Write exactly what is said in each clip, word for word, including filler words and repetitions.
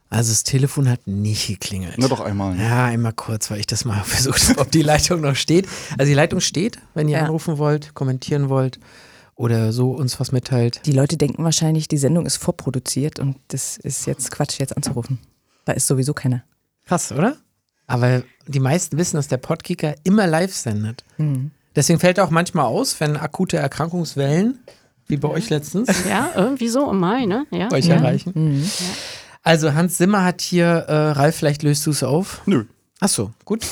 Also das Telefon hat nicht geklingelt. Na doch einmal. Ne? Ja, einmal kurz, weil ich das mal versucht habe, ob die Leitung noch steht. Also die Leitung steht, wenn ihr Ja. anrufen wollt, kommentieren wollt oder so uns was mitteilt. Die Leute denken wahrscheinlich, die Sendung ist vorproduziert und das ist jetzt Quatsch, jetzt anzurufen. Da ist sowieso keiner. Krass, oder? Aber die meisten wissen, dass der Podkicker immer live sendet. Mhm. Deswegen fällt er auch manchmal aus, wenn akute Erkrankungswellen, wie bei euch letztens, Ja, irgendwie so im Mai, ne? Ja. euch ja. erreichen. Mhm. Also Hans Zimmer hat hier, äh, Ralf, vielleicht löst du es auf. Nö. Ach so, gut.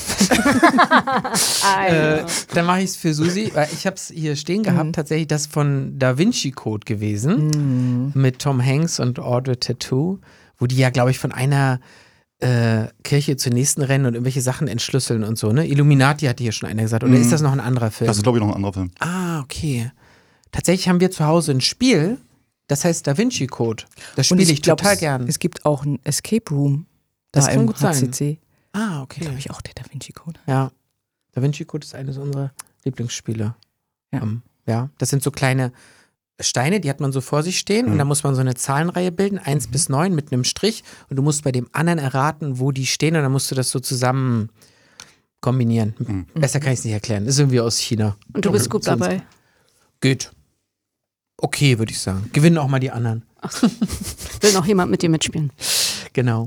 Also. Äh, dann mache ich es für Susi, weil ich habe es hier stehen gehabt, Mhm. tatsächlich das von Da Vinci Code gewesen, Mhm. mit Tom Hanks und Audrey Tautou, wo die ja, glaube ich, von einer äh, Kirche zur nächsten rennen und irgendwelche Sachen entschlüsseln und so, ne? Illuminati hatte hier schon einer gesagt, oder Mhm. ist das noch ein anderer Film? Das ist, glaube ich, noch ein anderer Film. Ah, okay. Tatsächlich haben wir zu Hause ein Spiel, das heißt Da Vinci Code. Das Und spiele ich glaub, total es, gern. Es gibt auch ein Escape Room. Das da kann im gut sein. H C C. Ah, okay. Glaube ich auch der Da Vinci Code. Ja. Da Vinci Code ist eines unserer Lieblingsspiele. Ja. Ähm, ja. Das sind so kleine Steine, die hat man so vor sich stehen Mhm. und da muss man so eine Zahlenreihe bilden, eins Mhm. bis neun mit einem Strich und du musst bei dem anderen erraten, wo die stehen und dann musst du das so zusammen kombinieren. Mhm. Besser kann ich es nicht erklären. Ist irgendwie aus China. Und du bist gut Sonst- dabei. Geht. Okay, würde ich sagen. Gewinnen auch mal die anderen. Will noch jemand mit dir mitspielen? Genau.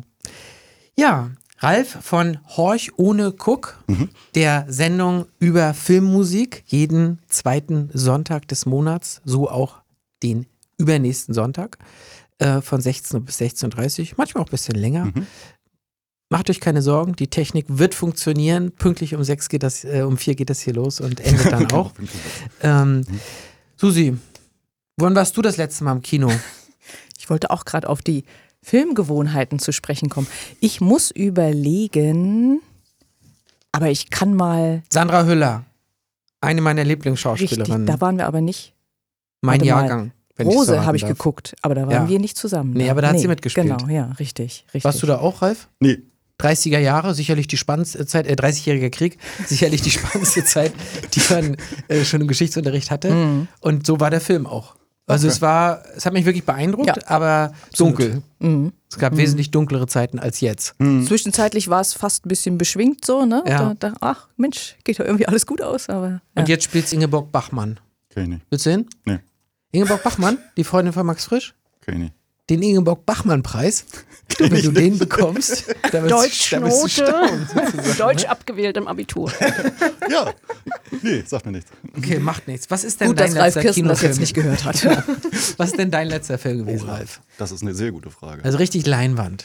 Ja, Ralf von Horch ohne Guck, Mhm. der Sendung über Filmmusik, jeden zweiten Sonntag des Monats, so auch den übernächsten Sonntag, äh, von sechzehn Uhr bis sechzehn Uhr dreißig, manchmal auch ein bisschen länger. Mhm. Macht euch keine Sorgen, die Technik wird funktionieren. Pünktlich um sechs geht das, äh, um vier geht das hier los und endet dann auch. ähm, Susi, wann warst du das letzte Mal im Kino? Ich wollte auch gerade auf die Filmgewohnheiten zu sprechen kommen. Ich muss überlegen, aber ich kann mal Sandra Hüller, eine meiner richtig, Lieblingsschauspielerinnen. da waren wir aber nicht. mein warte mal. Jahrgang. wenn ich's Rose verraten habe ich darf. geguckt, aber da waren Ja. wir nicht zusammen. Nee, aber da hat sie mitgespielt. Genau, ja, richtig, richtig. Warst du da auch, Ralf? Nee. dreißiger Jahre, sicherlich die spannendste Zeit, äh, dreißigjähriger Krieg, sicherlich die spannendste Zeit, die man äh, schon im Geschichtsunterricht hatte. Mhm. Und so war der Film auch. Also Okay. es war, es hat mich wirklich beeindruckt, Ja. aber Absolut. dunkel. Mhm. Es gab wesentlich dunklere Zeiten als jetzt. Mhm. Zwischenzeitlich war es fast ein bisschen beschwingt so, ne? Ja. Da, da, ach Mensch, geht doch irgendwie alles gut aus, aber ja. Und jetzt spielt Ingeborg Bachmann. Kenn ich nicht. Willst du hin? Nee. Ingeborg Bachmann, die Freundin von Max Frisch? Kenn ich nicht. Den Ingeborg-Bachmann-Preis. Und wenn du den bekommst, da wirst, da wirst du Deutschnote. staunen. sozusagen. Deutsch abgewählt im Abitur. Ja. Nee, sagt mir nichts. Okay, macht nichts. Was ist denn Gut, dein dass Ralf letzter Kirsten das Kinofilm? jetzt nicht gehört hat. Was ist denn dein letzter Film gewesen, Ralf? Das ist eine sehr gute Frage. Also richtig Leinwand.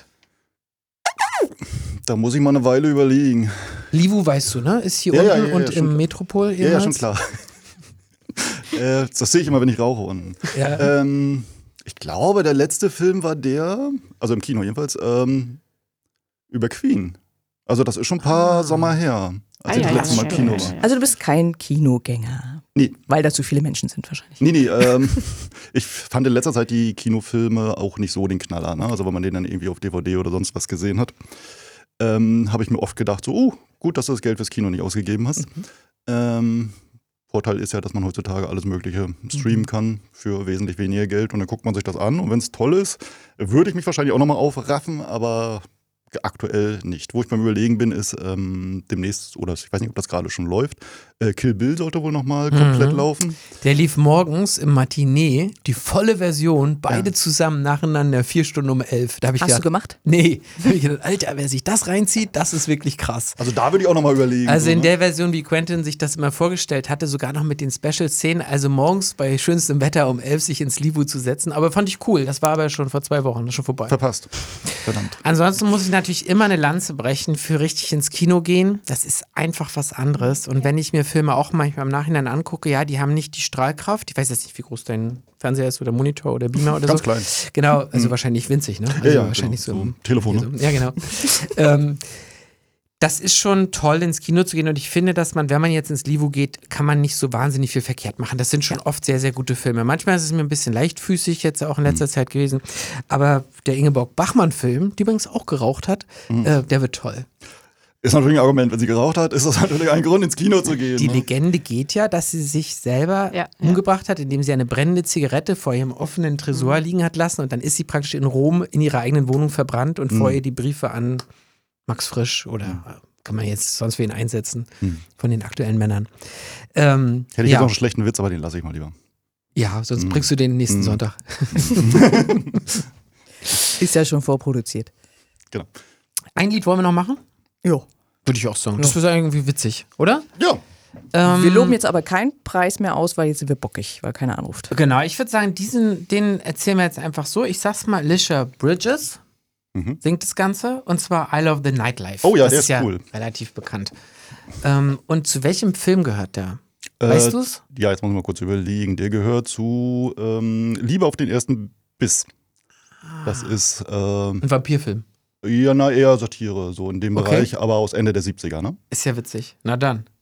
Da muss ich mal eine Weile überlegen. Livu weißt du, ne? Ist hier Ja, ja, unten ja, ja, und schon im klar. Metropol Ja, ja, ehemals. schon klar. äh, das sehe ich immer, wenn ich rauche unten. Ja. Ähm, ich glaube, der letzte Film war der, also im Kino jedenfalls, ähm, über Queen. Also das ist schon ein paar Ah. Sommer her, als ich Ah, das ja, letzte ja, Mal ja, Kino ja, war. ja. Also du bist kein Kinogänger. Nee. Weil da zu viele Menschen sind wahrscheinlich. Nee, nee, ähm, ich fand in letzter Zeit die Kinofilme auch nicht so den Knaller. Ne? Also wenn man den dann irgendwie auf D V D oder sonst was gesehen hat, ähm, habe ich mir oft gedacht, so, oh, gut, dass du das Geld fürs Kino nicht ausgegeben hast. Mhm. Ähm, Vorteil ist ja, dass man heutzutage alles Mögliche streamen kann für wesentlich weniger Geld und dann guckt man sich das an und wenn es toll ist, würde ich mich wahrscheinlich auch nochmal aufraffen, aber aktuell nicht. Wo ich beim Überlegen bin, ist ähm, demnächst, oder ich weiß nicht, ob das gerade schon läuft, äh, Kill Bill sollte wohl nochmal komplett Mhm. laufen. Der lief morgens im Matinee, die volle Version, beide Ja. zusammen nacheinander, vier Stunden um elf. Da habe ich Hast du gedacht, gemacht? nee, da hab ich gedacht, Alter, wer sich das reinzieht, das ist wirklich krass. Also da würde ich auch nochmal überlegen. Also so, in ne? der Version, wie Quentin sich das immer vorgestellt hatte, sogar noch mit den Special-Szenen, also morgens bei schönstem Wetter um elf sich ins Livu zu setzen. Aber fand ich cool, das war aber schon vor zwei Wochen, das ist schon vorbei. Verpasst. Verdammt. Ansonsten muss ich natürlich immer eine Lanze brechen für richtig ins Kino gehen. Das ist einfach was anderes. Und wenn ich mir Filme auch manchmal im Nachhinein angucke, ja, die haben nicht die Strahlkraft. Ich weiß jetzt nicht, wie groß dein Fernseher ist oder Monitor oder Beamer oder Ganz so. klein. Genau, also wahrscheinlich winzig, ne? Also Ja, ja, wahrscheinlich genau. so. So ein Telefon, hier ne? so. Ja, genau. ähm, das ist schon toll, ins Kino zu gehen und ich finde, dass man, wenn man jetzt ins Livu geht, kann man nicht so wahnsinnig viel verkehrt machen. Das sind schon oft sehr, sehr gute Filme. Manchmal ist es mir ein bisschen leichtfüßig jetzt auch in letzter Mhm. Zeit gewesen, aber der Ingeborg Bachmann-Film, die übrigens auch geraucht hat, Mhm. äh, der wird toll. Ist natürlich ein Argument, wenn sie geraucht hat, ist das natürlich ein Grund, ins Kino zu gehen. Die ne? Legende geht ja, dass sie sich selber Ja, ja. umgebracht hat, indem sie eine brennende Zigarette vor ihrem offenen Tresor liegen hat lassen und dann ist sie praktisch in Rom in ihrer eigenen Wohnung verbrannt und Mhm. vor ihr die Briefe an Max Frisch oder kann man jetzt sonst wen einsetzen Mhm. von den aktuellen Männern. Ähm, Hätte ich ja. jetzt auch einen schlechten Witz, aber den lasse ich mal lieber. ja, sonst Mhm. bringst du den nächsten Mhm. Sonntag. Ist ja schon vorproduziert. Genau. Ein Lied wollen wir noch machen? Jo. Würde ich auch sagen. Das wäre irgendwie witzig, oder? Ja, Ähm, Wir loben jetzt aber keinen Preis mehr aus, weil jetzt sind wir bockig, weil keiner anruft. Genau, ich würde sagen, diesen, den erzählen wir jetzt einfach so. Ich sag's mal, Alicia Bridges Mhm. singt das Ganze und zwar I Love the Nightlife. Oh ja, das der ist ist ja cool. relativ bekannt. Ähm, und zu welchem Film gehört der? Weißt Äh, du's? Ja, jetzt muss ich mal kurz überlegen. Der gehört zu ähm, Liebe auf den ersten Biss. Das ist, ähm, Ein Vampirfilm. ja, na, eher Satire, so in dem Okay. Bereich, aber aus Ende der siebziger, ne? Ist ja witzig. Na dann.